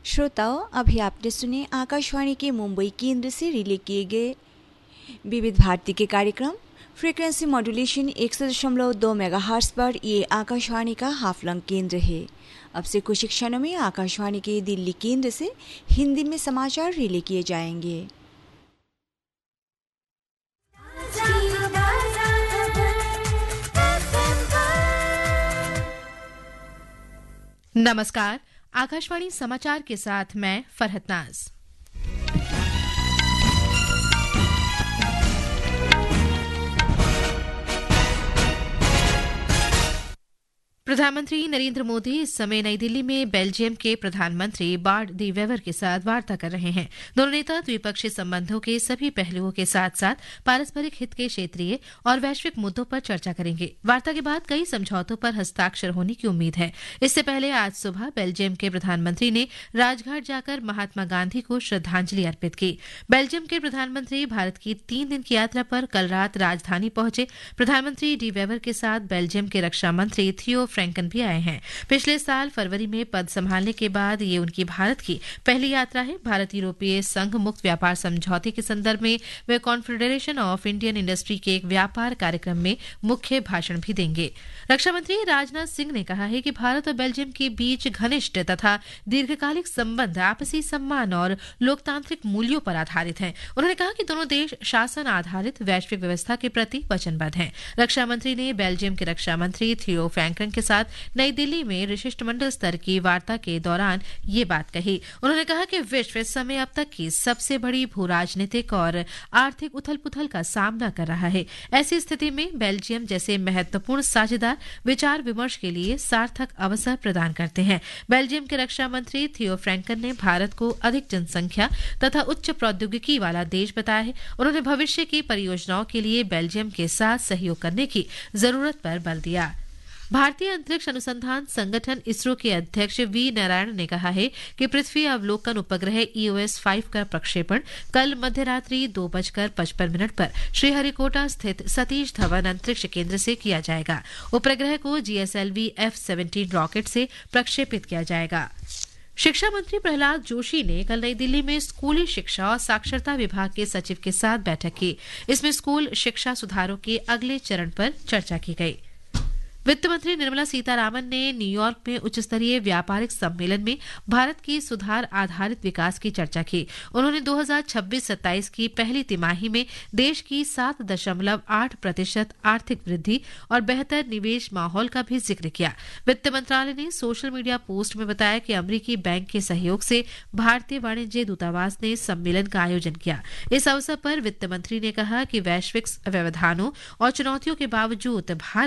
श्रोताओं, अभी आपने सुने आकाशवाणी के मुंबई केंद्र से रिले किए गए विविध भारती के कार्यक्रम। फ्रीक्वेंसी मॉड्यूलेशन 100.2 मेगाहर्ट्ज पर ये आकाशवाणी का हाफलंग केंद्र है। अब से कुछ क्षणों में आकाशवाणी के दिल्ली केंद्र से हिंदी में समाचार रिले किए जाएंगे। नमस्कार, आकाशवाणी समाचार के साथ मैं फरहत नाज। प्रधानमंत्री नरेंद्र मोदी इस समय नई दिल्ली में बेल्जियम के प्रधानमंत्री बार्ट डी वेवर के साथ वार्ता कर रहे हैं। दोनों नेता द्विपक्षीय संबंधों के सभी पहलुओं के साथ साथ पारस्परिक हित के क्षेत्रीय और वैश्विक मुद्दों पर चर्चा करेंगे। वार्ता के बाद कई समझौतों पर हस्ताक्षर होने की उम्मीद है। इससे पहले आज सुबह बेल्जियम के प्रधानमंत्री ने राजघाट जाकर महात्मा गांधी को श्रद्धांजलि अर्पित की। बेल्जियम के प्रधानमंत्री भारत की 3 दिन की यात्रा पर कल रात राजधानी पहुंचे। प्रधानमंत्री डी वेवर के साथ बेल्जियम के रक्षा मंत्री थियो फ्रैंकन भी आए हैं। पिछले साल फरवरी में पद संभालने के बाद ये उनकी भारत की पहली यात्रा है। भारत यूरोपीय संघ मुक्त व्यापार समझौते के संदर्भ में वे कॉन्फेडरेशन ऑफ इंडियन इंडस्ट्री के एक व्यापार कार्यक्रम में मुख्य भाषण भी देंगे। रक्षा मंत्री राजनाथ सिंह ने कहा है कि भारत और बेल्जियम के बीच घनिष्ठ तथा दीर्घकालिक संबंध आपसी सम्मान और लोकतांत्रिक मूल्यों पर आधारित हैं। उन्होंने कहा कि दोनों देश शासन आधारित वैश्विक व्यवस्था के प्रति वचनबद्ध हैं। रक्षा मंत्री ने बेल्जियम के रक्षा मंत्री थियो फ्रैंकन के साथ नई दिल्ली में शिष्टमंडल स्तर की वार्ता के दौरान ये बात कही। उन्होंने कहा कि विश्व इस समय अब तक की सबसे बड़ी भू राजनीतिक और आर्थिक उथल पुथल का सामना कर रहा है। ऐसी स्थिति में बेल्जियम जैसे महत्वपूर्ण साझेदार विचार विमर्श के लिए सार्थक अवसर प्रदान करते हैं। बेल्जियम के रक्षा मंत्री थियो फ्रैंकन ने भारत को अधिक जनसंख्या तथा उच्च प्रौद्योगिकी वाला देश बताया है। उन्होंने भविष्य की परियोजनाओं के लिए बेल्जियम के साथ सहयोग करने की जरूरत पर बल दिया। भारतीय अंतरिक्ष अनुसंधान संगठन इसरो के अध्यक्ष वी नारायण ने कहा है कि पृथ्वी अवलोकन उपग्रह EOS-5 का प्रक्षेपण कल मध्यरात्रि 2:55 पर श्रीहरिकोटा स्थित सतीश धवन अंतरिक्ष केंद्र से किया जाएगा। उपग्रह को GSLV F-17 रॉकेट से प्रक्षेपित किया जाएगा। शिक्षा मंत्री प्रहलाद जोशी ने कल नई दिल्ली में स्कूली शिक्षा और साक्षरता विभाग के सचिव के साथ बैठक की। इसमें स्कूल शिक्षा सुधारों के अगले चरण पर चर्चा की गई। वित्त मंत्री निर्मला सीतारामन ने न्यूयॉर्क में उच्च स्तरीय व्यापारिक सम्मेलन में भारत की सुधार आधारित विकास की चर्चा की। उन्होंने 2026-27 की पहली तिमाही में देश की 7.8% आर्थिक वृद्धि और बेहतर निवेश माहौल का भी जिक्र किया। वित्त मंत्रालय ने सोशल मीडिया पोस्ट में बताया कि अमेरिकी बैंक के सहयोग से भारतीय वाणिज्य दूतावास ने सम्मेलन का आयोजन किया। इस अवसर पर वित्त मंत्री ने कहा कि वैश्विक व्यवधानों और चुनौतियों के बावजूद भारत